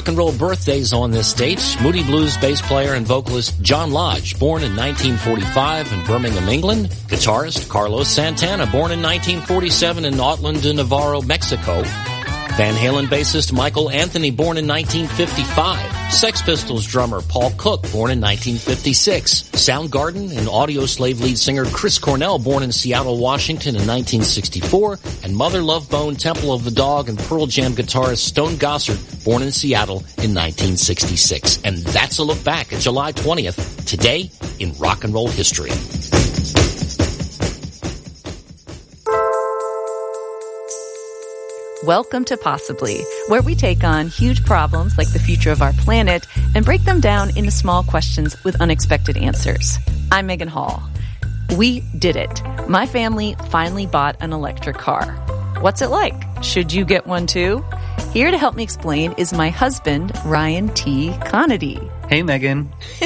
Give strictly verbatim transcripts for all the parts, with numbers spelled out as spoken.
rock and roll birthdays on this date. Moody Blues bass player and vocalist John Lodge, born in nineteen forty-five in Birmingham, England. Guitarist Carlos Santana, born in nineteen forty-seven in Autlan de Navarro, Mexico. Van Halen bassist Michael Anthony, born in nineteen fifty-five. Sex Pistols drummer Paul Cook, born in nineteen fifty-six. Soundgarden and Audioslave lead singer Chris Cornell, born in Seattle, Washington in nineteen sixty-four. And Mother Love Bone, Temple of the Dog, and Pearl Jam guitarist Stone Gossard, born in Seattle in nineteen sixty-six. And that's a look back at July twentieth, today in rock and roll history. Welcome to Possibly, where we take on huge problems like the future of our planet and break them down into small questions with unexpected answers. I'm Megan Hall. We did it. My family finally bought an electric car. What's it like? Should you get one too? Here to help me explain is my husband, Ryan T. Conady. Hey, Megan.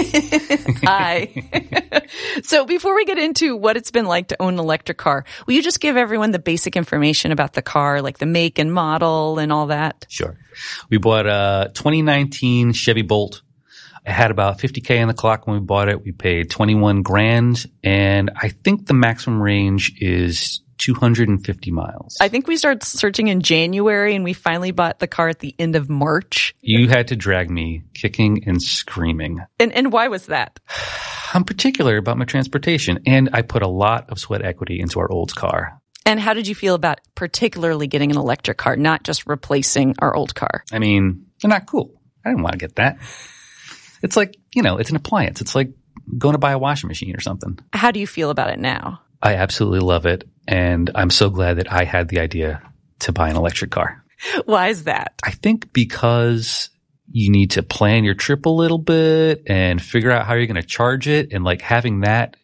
Hi. So before we get into what it's been like to own an electric car, will you just give everyone the basic information about the car, like the make and model and all that? Sure. We bought a twenty nineteen Chevy Bolt. It had about fifty K on the clock when we bought it. We paid twenty-one grand, and I think the maximum range is two hundred fifty miles. I think we started searching in January and we finally bought the car at the end of March. You had to drag me kicking and screaming. And and why was that? I'm particular about my transportation, and I put a lot of sweat equity into our old car. And how did you feel about particularly getting an electric car, not just replacing our old car? I mean, they're not cool. I didn't want to get that. It's like, you know, it's an appliance. It's like going to buy a washing machine or something. How do you feel about it now? I absolutely love it. And I'm so glad that I had the idea to buy an electric car. Why is that? I think because you need to plan your trip a little bit and figure out how you're going to charge it, and like having that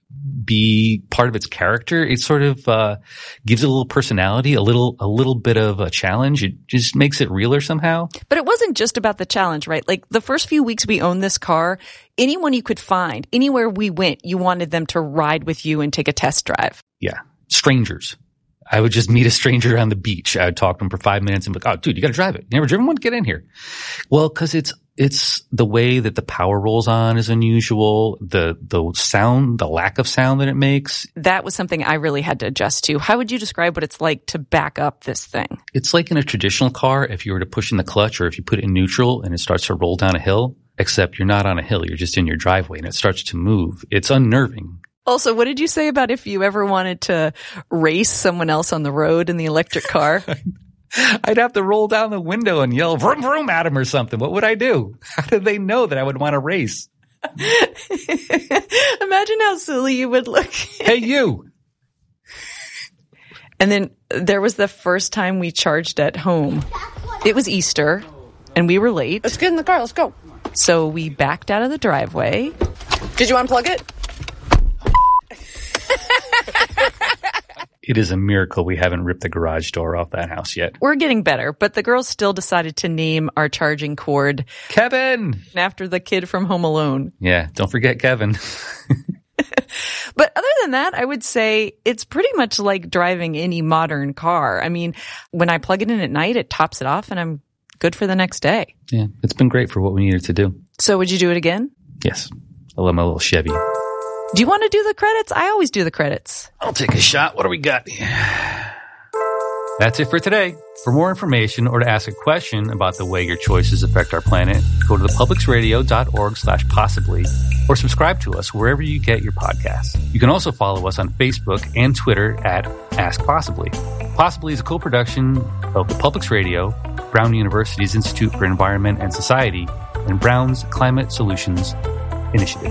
be part of its character, it sort of uh gives it a little personality, a little a little bit of a challenge. It just makes it realer somehow. But it wasn't just about the challenge, right? Like the first few weeks we owned this car, anyone you could find, anywhere we went, you wanted them to ride with you and take a test drive. Yeah. Strangers. I would just meet a stranger on the beach. I would talk to him for five minutes and be like, oh, dude, you got to drive it. You never driven one? Get in here. Well, because it's it's the way that the power rolls on is unusual. The the sound, the lack of sound that it makes. That was something I really had to adjust to. How would you describe what it's like to back up this thing? It's like in a traditional car, if you were to push in the clutch or if you put it in neutral and it starts to roll down a hill, except you're not on a hill. You're just in your driveway and it starts to move. It's unnerving. Also, what did you say about if you ever wanted to race someone else on the road in the electric car? I'd have to roll down the window and yell vroom vroom at him or something. What would I do? How did they know that I would want to race? Imagine how silly you would look. Hey, you. And then there was the first time we charged at home. It was Easter and we were late. Let's get in the car. Let's go. So we backed out of the driveway. Did you unplug it? It is a miracle we haven't ripped the garage door off that house yet. We're getting better, but the girls still decided to name our charging cord Kevin, after the kid from Home Alone. Yeah, don't forget Kevin. But other than that, I would say it's pretty much like driving any modern car. I mean, when I plug it in at night, it tops it off and I'm good for the next day. Yeah, it's been great for what we needed to do. So would you do it again? Yes. I love my little Chevy. Do you want to do the credits? I always do the credits. I'll take a shot. What do we got here? That's it for today. For more information or to ask a question about the way your choices affect our planet, go to thepublicsradio.org slash possibly or subscribe to us wherever you get your podcasts. You can also follow us on Facebook and Twitter at Ask Possibly. Possibly is a co-production of the Publics Radio, Brown University's Institute for Environment and Society, and Brown's Climate Solutions Initiative.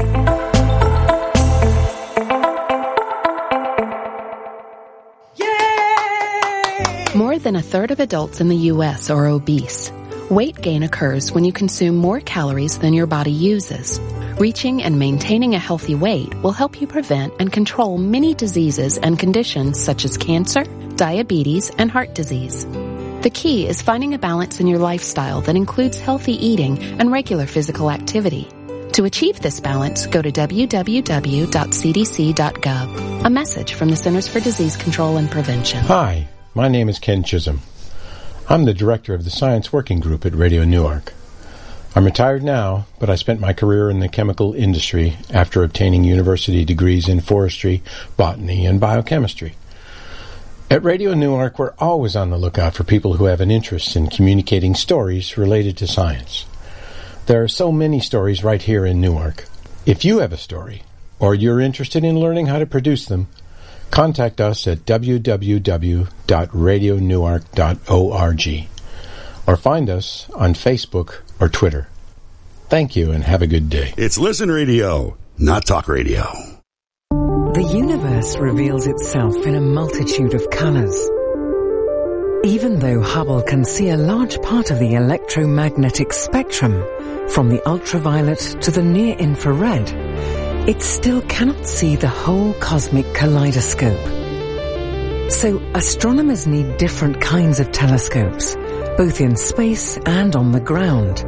More than a third of adults in the U S are obese. Weight gain occurs when you consume more calories than your body uses. Reaching and maintaining a healthy weight will help you prevent and control many diseases and conditions such as cancer, diabetes, and heart disease. The key is finding a balance in your lifestyle that includes healthy eating and regular physical activity. To achieve this balance, go to w w w dot c d c dot gov. A message from the Centers for Disease Control and Prevention. Hi, my name is Ken Chisholm. I'm the director of the Science Working Group at Radio Newark. I'm retired now, but I spent my career in the chemical industry after obtaining university degrees in forestry, botany, and biochemistry. At Radio Newark, we're always on the lookout for people who have an interest in communicating stories related to science. There are so many stories right here in Newark. If you have a story, or you're interested in learning how to produce them, contact us at w w w dot radio newark dot org or find us on Facebook or Twitter. Thank you and have a good day. It's Listen Radio, not Talk Radio. The universe reveals itself in a multitude of colors. Even though Hubble can see a large part of the electromagnetic spectrum, from the ultraviolet to the near-infrared, it still cannot see the whole cosmic kaleidoscope. So astronomers need different kinds of telescopes, both in space and on the ground.